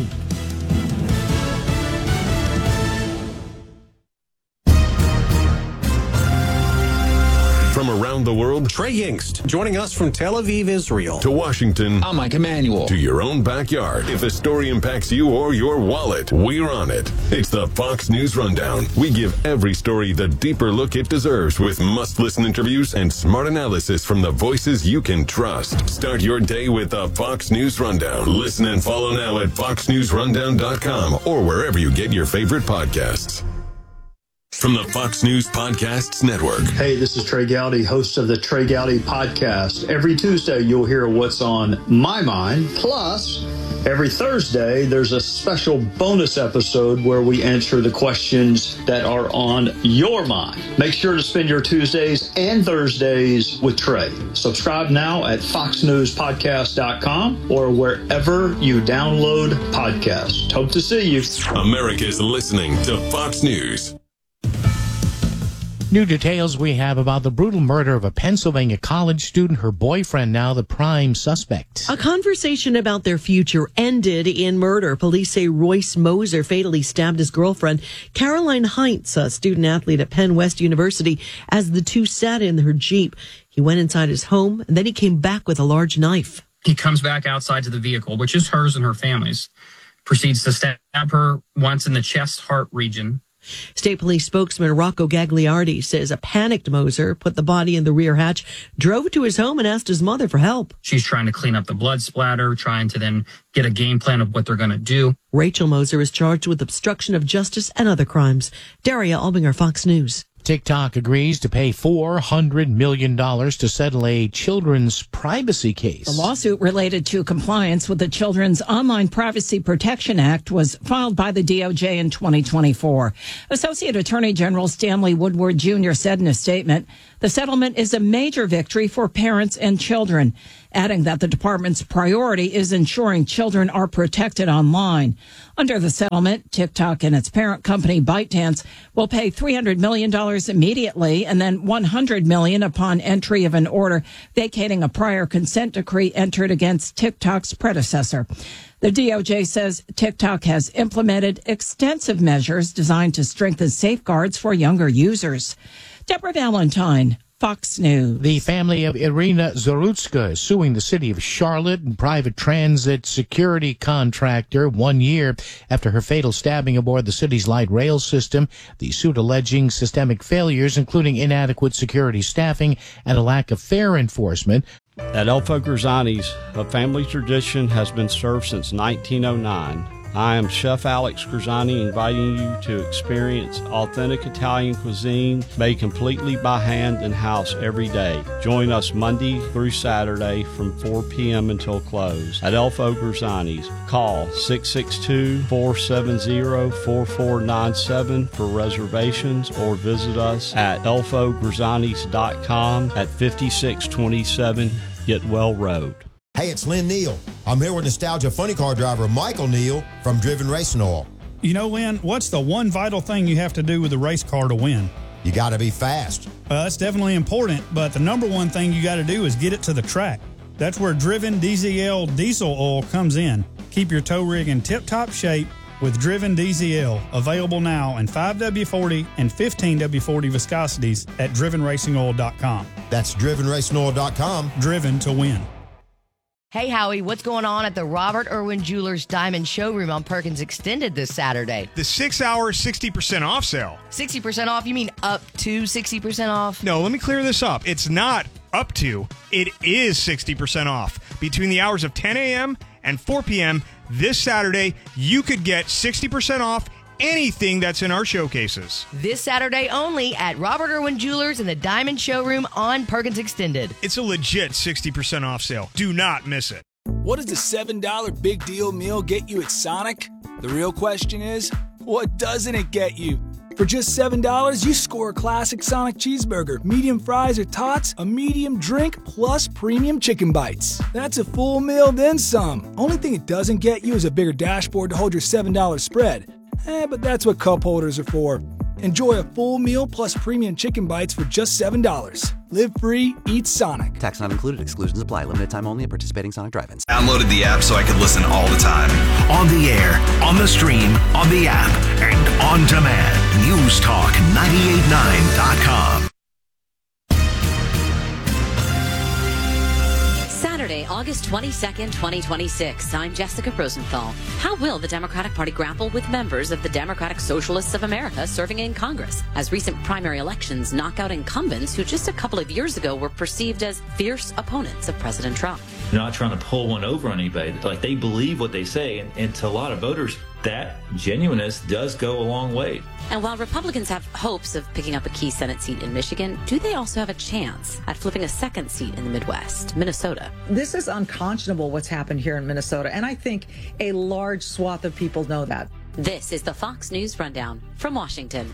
From around the world, Trey Yingst joining us from Tel Aviv, Israel. To Washington, I'm Mike Emanuel. To your own backyard. If a story impacts you or your wallet, we're on it. It's the Fox News Rundown. We give every story the deeper look it deserves with must-listen interviews and smart analysis from the voices you can trust. Start your day with the Fox News Rundown. Listen and follow now at fox news rundown dot com or wherever you get your favorite podcasts. From the Fox News Podcasts Network. Hey, this is Trey Gowdy, host of the Trey Gowdy Podcast. Every Tuesday, you'll hear what's on my mind. Plus, every Thursday, there's a special bonus episode where we answer the questions that are on your mind. Make sure to spend your Tuesdays and Thursdays with Trey. Subscribe now at fox news podcast dot com or wherever you download podcasts. Hope to see you. America's listening to Fox News. New details we have about the brutal murder of a Pennsylvania college student, her boyfriend now the prime suspect. A conversation about their future ended in murder. Police say Royce Moser fatally stabbed his girlfriend, Caroline Heinz, a student athlete at Penn West University, as the two sat in her Jeep. He went inside his home, and then he came back with a large knife. He comes back outside to the vehicle, which is hers and her family's, proceeds to stab her once in the chest heart region, State Police spokesman Rocco Gagliardi says a panicked Moser put the body in the rear hatch, drove to his home, and asked his mother for help. She's trying to clean up the blood splatter, trying to then get a game plan of what they're going to do. Rachel Moser is charged with obstruction of justice and other crimes. Daria Albinger, Fox News. TikTok agrees to pay four hundred million dollars to settle a children's privacy case. The lawsuit related to compliance with the Children's Online Privacy Protection Act was filed by the D O J in twenty twenty-four. Associate Attorney General Stanley Woodward Junior said in a statement, the settlement is a major victory for parents and children, adding that the department's priority is ensuring children are protected online. Under the settlement, TikTok and its parent company ByteDance will pay three hundred million dollars immediately and then one hundred million dollars upon entry of an order vacating a prior consent decree entered against TikTok's predecessor. The D O J says TikTok has implemented extensive measures designed to strengthen safeguards for younger users. Deborah Valentine, Fox News. The family of Irina Zarutska is suing the city of Charlotte and private transit security contractor one year after her fatal stabbing aboard the city's light rail system. The suit alleging systemic failures, including inadequate security staffing and a lack of fare enforcement. At Elfo Grisani's, a family tradition has been served since nineteen oh nine. I am Chef Alex Grisani, inviting you to experience authentic Italian cuisine made completely by hand and house every day. Join us Monday through Saturday from four p.m. until close at Elfo Grisani's. Call six six two, four seven zero, four four nine seven for reservations or visit us at elfo grisanis dot com at fifty-six twenty-seven Getwell Road. Hey, it's Lynn Neal. I'm here with Nostalgia Funny Car driver Michael Neal from Driven Racing Oil. You know, Lynn, what's the one vital thing you have to do with a race car to win? You got to be fast. Well, that's definitely important, but the number one thing you got to do is get it to the track. That's where Driven D Z L diesel oil comes in. Keep your tow rig in tip-top shape with Driven D Z L, available now in five W forty and fifteen W forty viscosities at driven racing oil dot com. That's driven racing oil dot com. Driven to win. Hey, Howie, what's going on at the Robert Irwin Jewelers Diamond Showroom on Perkins Extended this Saturday? The six-hour sixty percent off sale. sixty percent off? You mean up to sixty percent off? No, let me clear this up. It's not up to. It is sixty percent off. Between the hours of ten a.m. and four p.m. this Saturday, you could get sixty percent off anything that's in our showcases. This Saturday only at Robert Irwin Jewelers in the Diamond Showroom on Perkins Extended. It's a legit sixty percent off sale. Do not miss it. What does the seven dollar Big Deal Meal get you at Sonic? The real question is, what doesn't it get you? For just seven dollars, you score a classic Sonic cheeseburger, medium fries or tots, a medium drink, plus premium chicken bites. That's a full meal, then some. Only thing it doesn't get you is a bigger dashboard to hold your seven dollar spread. Eh, but that's what cup holders are for. Enjoy a full meal plus premium chicken bites for just seven dollars. Live free, eat Sonic. Tax not included. Exclusions apply. Limited time only at participating Sonic drive-ins. Downloaded the app so I could listen all the time. On the air, on the stream, on the app, and on demand. News Talk ninety-eight point nine dot com. Saturday, August twenty-second, twenty twenty-six. I'm Jessica Rosenthal. How will the Democratic Party grapple with members of the Democratic Socialists of America serving in Congress as recent primary elections knock out incumbents who just a couple of years ago were perceived as fierce opponents of President Trump? They're not trying to pull one over on anybody. Like, they believe what they say, and, and to a lot of voters, that genuineness does go a long way. And while Republicans have hopes of picking up a key Senate seat in Michigan, do they also have a chance at flipping a second seat in the Midwest, Minnesota? This is unconscionable what's happened here in Minnesota, and I think a large swath of people know that. This is the Fox News Rundown from Washington.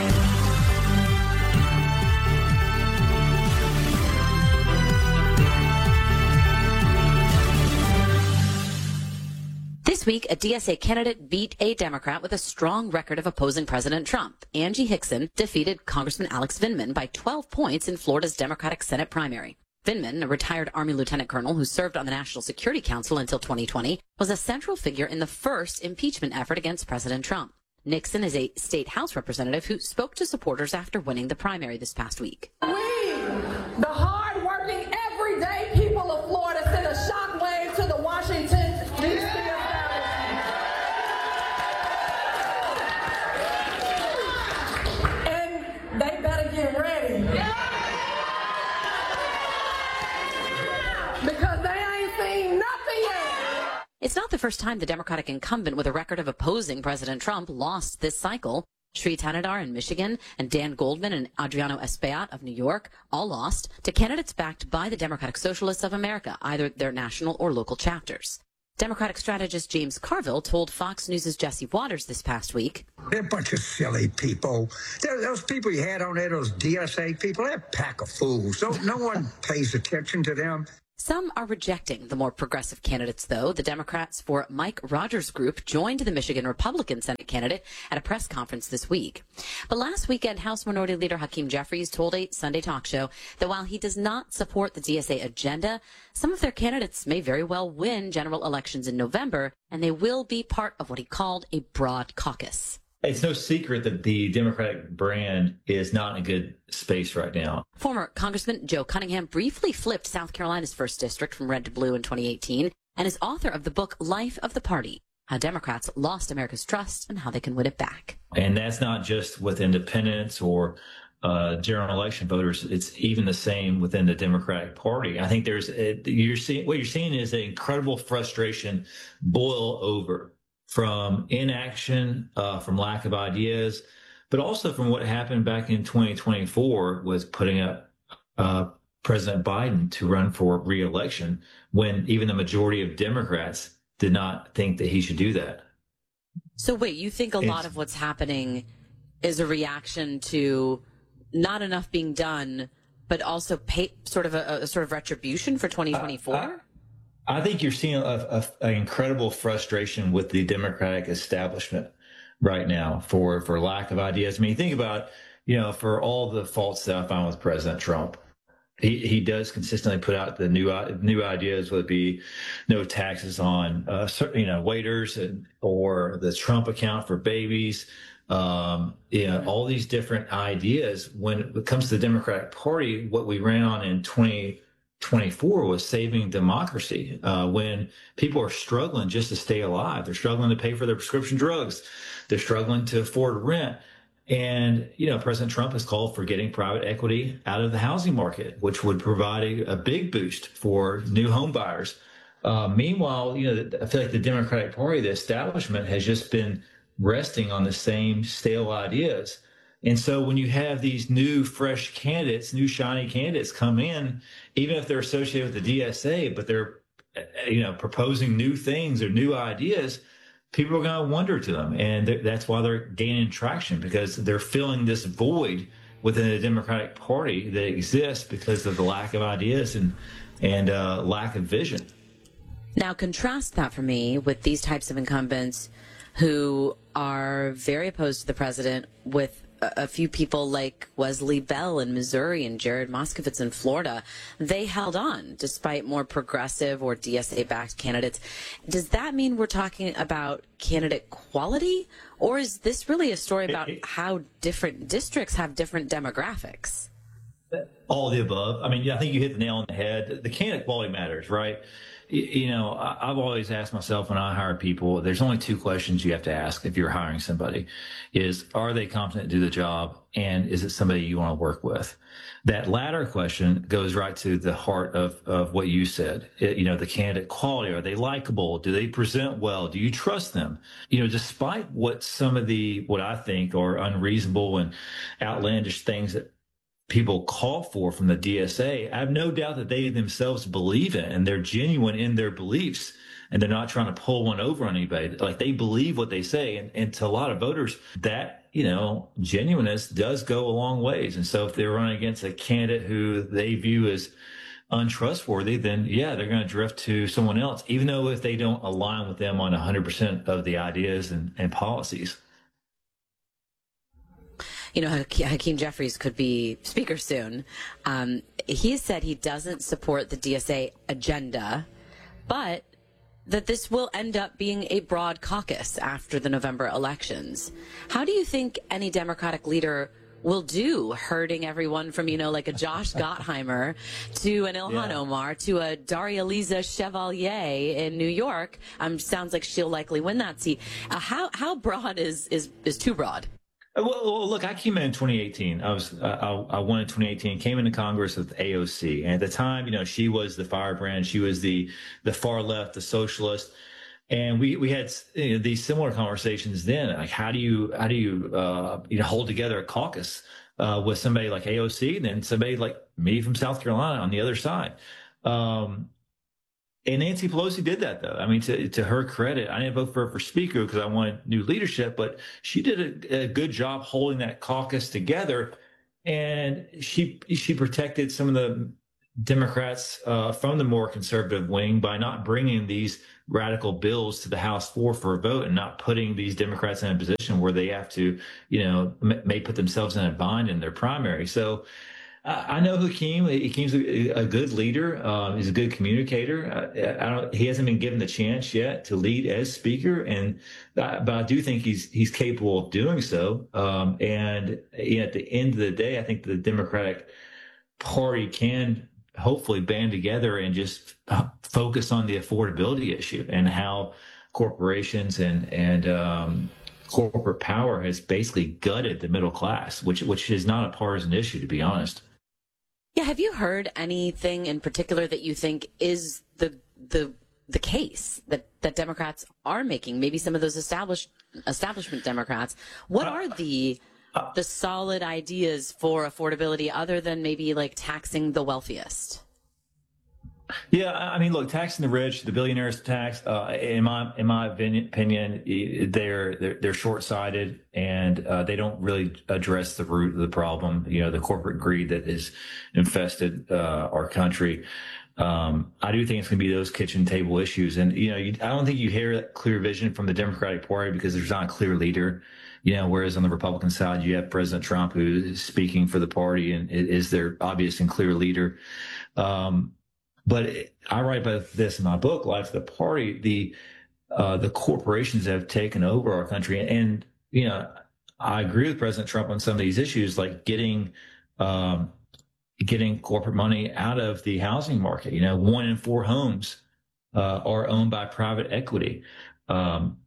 This week, a D S A candidate beat a Democrat with a strong record of opposing President Trump. Angie Hickson defeated Congressman Alex Vindman by twelve points in Florida's Democratic Senate primary. Vindman, a retired Army lieutenant colonel who served on the National Security Council until twenty twenty, was a central figure in the first impeachment effort against President Trump. Nixon is a state House representative who spoke to supporters after winning the primary this past week. We, the hard-working, everyday people of Florida, send a shockwave to the Washington, D C establishment. not the first time the Democratic incumbent with a record of opposing President Trump lost this cycle. Sri Thanedar in Michigan and Dan Goldman and Adriano Espaillat of New York all lost to candidates backed by the Democratic Socialists of America, either their national or local chapters. Democratic strategist James Carville told Fox News' Jesse Waters this past week, "They're a bunch of silly people. They're, those people you had on there, those D S A people, they're a pack of fools. So no one pays attention to them." Some are rejecting the more progressive candidates, though. The Democrats for Mike Rogers' group joined the Michigan Republican Senate candidate at a press conference this week. But last weekend, House Minority Leader Hakeem Jeffries told a Sunday talk show that while he does not support the D S A agenda, some of their candidates may very well win general elections in November, and they will be part of what he called a broad caucus. It's no secret that the Democratic brand is not in a good space right now. Former Congressman Joe Cunningham briefly flipped South Carolina's first district from red to blue in twenty eighteen and is author of the book Life of the Party, How Democrats Lost America's Trust and How They Can Win It Back. And that's not just with independents or uh, general election voters. It's even the same within the Democratic Party. I think there's a, you're seeing what you're seeing is an incredible frustration boil over from inaction, uh, from lack of ideas, but also from what happened back in twenty twenty-four with putting up uh, President Biden to run for re-election when even the majority of Democrats did not think that he should do that. So wait, you think a It's, lot of what's happening is a reaction to not enough being done, but also pay, sort of a, a sort of retribution for twenty twenty-four? I, I, I think you're seeing an incredible frustration with the Democratic establishment right now for, for lack of ideas. I mean, think about, you know, for all the faults that I found with President Trump, he, he does consistently put out the new new ideas, whether it be no taxes on, uh, certain, you know, waiters and, or the Trump account for babies. Um, you know, all these different ideas. When it comes to the Democratic Party, what we ran on in twenty twenty-four was saving democracy. Uh, when people are struggling just to stay alive, they're struggling to pay for their prescription drugs, they're struggling to afford rent. And, you know, President Trump has called for getting private equity out of the housing market, which would provide a, a big boost for new home buyers. Uh, meanwhile, you know, I feel like the Democratic Party, the establishment, has just been resting on the same stale ideas. And so when you have these new, fresh candidates, new, shiny candidates come in, even if they're associated with the D S A, but they're, you know, proposing new things or new ideas, people are going to wonder to them. And that's why they're gaining traction, because they're filling this void within the Democratic Party that exists because of the lack of ideas and, and uh, lack of vision. Now, contrast that for me with these types of incumbents who are very opposed to the president, with a few people like Wesley Bell in Missouri and Jared Moskowitz in Florida. They held on despite more progressive or D S A-backed candidates. Does that mean we're talking about candidate quality, or is this really a story about it, it, how different districts have different demographics? All of the above. I mean, I think you hit the nail on the head. The candidate quality matters, right? You know, I've always asked myself when I hire people, there's only two questions you have to ask if you're hiring somebody is, are they competent to do the job? And is it somebody you want to work with? That latter question goes right to the heart of, of what you said. It, you know, the candidate quality. Are they likable? Do they present well? Do you trust them? You know, despite what some of the, what I think are unreasonable and outlandish things that people call for from the D S A, I have no doubt that they themselves believe it and they're genuine in their beliefs and they're not trying to pull one over on anybody. Like, they believe what they say. And, and to a lot of voters, that, you know, genuineness does go a long ways. And so if they're running against a candidate who they view as untrustworthy, then yeah, they're going to drift to someone else, even though if they don't align with them on one hundred percent of the ideas and, and policies. You know, Hakeem Jeffries could be speaker soon. Um, he said he doesn't support the D S A agenda, but that this will end up being a broad caucus after the November elections. How do you think any Democratic leader will do, herding everyone from, you know, like a Josh Gottheimer to an Ilhan yeah. Omar to a Daria Lisa Chevalier in New York? Um, sounds like she'll likely win that seat. Uh, how how broad is is is too broad? Well, look, I came in in twenty eighteen. I was I, I won in twenty eighteen. Came into Congress with A O C, and at the time, you know, she was the firebrand. She was the the far left, the socialist. And we we had you know, these similar conversations then. Like, how do you how do you uh, you know hold together a caucus uh, with somebody like A O C and then somebody like me from South Carolina on the other side? Um, and Nancy Pelosi did that, though. I mean, to to her credit, I didn't vote for her for Speaker because I wanted new leadership, but she did a, a good job holding that caucus together, and she she protected some of the Democrats uh, from the more conservative wing by not bringing these radical bills to the House floor for a vote and not putting these Democrats in a position where they have to, you know, may put themselves in a bind in their primary. So uh, I know Hakeem. Hakeem's a, a good leader. Uh, he's a good communicator. Uh, I don't. He hasn't been given the chance yet to lead as Speaker, and uh, but I do think he's he's capable of doing so. Um, and you know, at the end of the day, I think the Democratic Party can hopefully band together and just focus on the affordability issue and how corporations and and um, corporate power has basically gutted the middle class, which which is not a partisan issue, to be honest. Yeah, have you heard anything in particular that you think is the the the case that, that Democrats are making? Maybe some of those established establishment Democrats. What are the the solid ideas for affordability other than maybe like taxing the wealthiest? Yeah, I mean, look, taxing the rich, the billionaires tax. Uh, in my in my opinion, they're they're, they're short-sighted and uh, they don't really address the root of the problem. You know, the corporate greed that has infested uh, our country. Um, I do think it's going to be those kitchen table issues, and you know, you, I don't think you hear that clear vision from the Democratic Party because there's not a clear leader. You know, whereas on the Republican side, you have President Trump who is speaking for the party and is their obvious and clear leader. Um, But I write about this in my book, Life of the Party. The uh, the corporations have taken over our country, and you know, I agree with President Trump on some of these issues, like getting um, getting corporate money out of the housing market. You know, one in four homes uh, are owned by private equity. Um,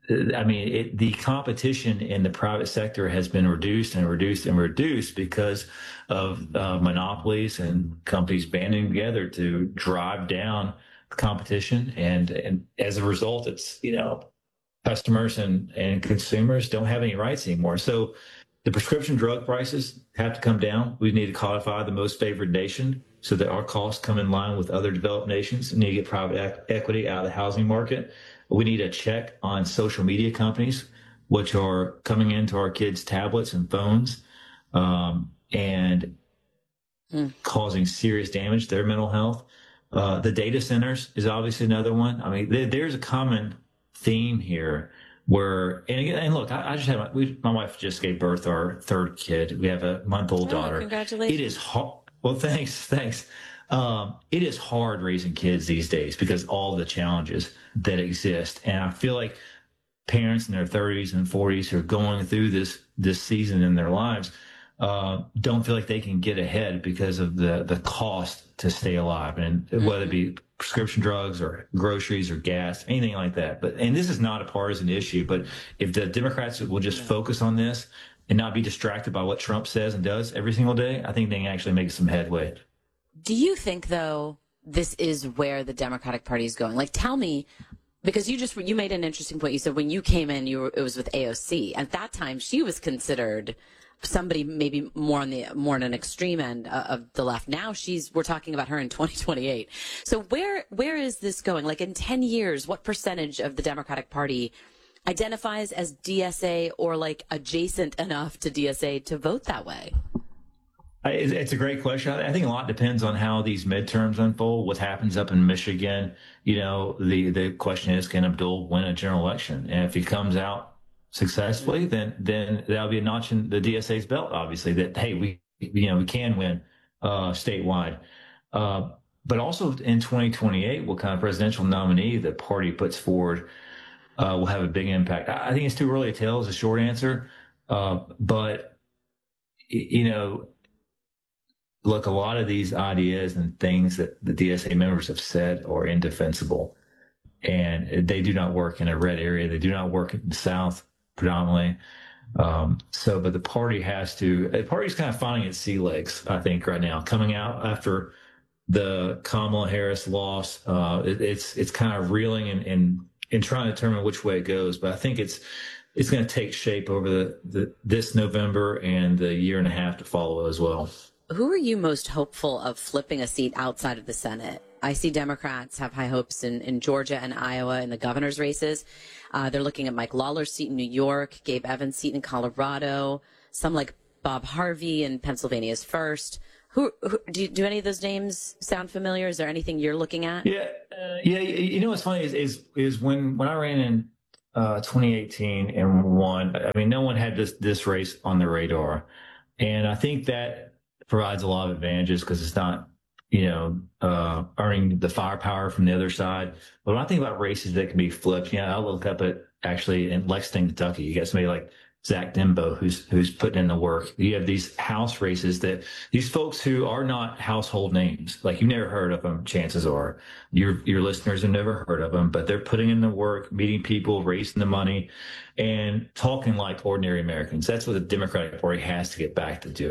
I mean, it, the competition in the private sector has been reduced and reduced and reduced because of uh, monopolies and companies banding together to drive down competition. And, and as a result, it's, you know, customers and, and consumers don't have any rights anymore. So the prescription drug prices have to come down. We need to codify the most favored nation so that our costs come in line with other developed nations. We need to get private equity out of the housing market. We need a check on social media companies, which are coming into our kids' tablets and phones um, and mm. causing serious damage to their mental health. Uh, the data centers is obviously another one. I mean, there, there's a common theme here where, and, and look, I, I just had my, we, my wife just gave birth to our third kid. We have a month-old oh, daughter. Congratulations. It is hard. Well, thanks, thanks. Um, it is hard raising kids these days because all the challenges that exist. And I feel like parents in their thirties and forties who are going through this, this season in their lives, uh, don't feel like they can get ahead because of the, the cost to stay alive. And mm-hmm. whether it be prescription drugs or groceries or gas, anything like that. But, and this is not a partisan issue, but if the Democrats will just focus on this and not be distracted by what Trump says and does every single day, I think they can actually make some headway. Do you think, though, this is where the Democratic Party is going? Like, tell me, because you just, you made an interesting point. You said when you came in, you were, it was with A O C. At that time, she was considered somebody maybe more on the, more on an extreme end of the left. Now she's, we're talking about her in twenty twenty-eight. So where, where is this going? Like in ten years, what percentage of the Democratic Party identifies as D S A or like adjacent enough to D S A to vote that way? It's a great question. I think a lot depends on how these midterms unfold, what happens up in Michigan. You know, the, the question is, can Abdul win a general election? And if he comes out successfully, then, then that'll be a notch in the D S A's belt, obviously, that, hey, we, you know, we can win, uh, statewide. Uh, but also in twenty twenty-eight, what kind of presidential nominee the party puts forward, uh, will have a big impact. I, I think it's too early to tell is a short answer. Uh, but, you know, look, a lot of these ideas and things that the D S A members have said are indefensible, and they do not work in a red area. They do not work in the South predominantly. Um, so, but the party has to, the party's kind of finding its sea legs, I think, right now, coming out after the Kamala Harris loss. Uh, it, it's, it's kind of reeling and, and, in trying to determine which way it goes. But I think it's it's going to take shape over the, the this November and the year and a half to follow as well. Who are you most hopeful of flipping a seat outside of the Senate? I see Democrats have high hopes in, in Georgia and Iowa in the governor's races. Uh, they're looking at Mike Lawler's seat in New York, Gabe Evans' seat in Colorado, some like Bob Harvey in Pennsylvania's first. Who, who do, do any of those names sound familiar? Is there anything you're looking at? Yeah, uh, yeah. You know what's funny is is, is when when I ran in uh, twenty eighteen and won. I mean, no one had this this race on their radar, and I think that provides a lot of advantages because it's not, you know, uh, earning the firepower from the other side. But when I think about races that can be flipped, you know, I look up at actually in Lexington, Kentucky, you got somebody like Zach Dembo, who's who's putting in the work. You have these House races that these folks who are not household names, like you've never heard of them, chances are your your listeners have never heard of them, but they're putting in the work, meeting people, raising the money, and talking like ordinary Americans. That's what the Democratic Party has to get back to doing.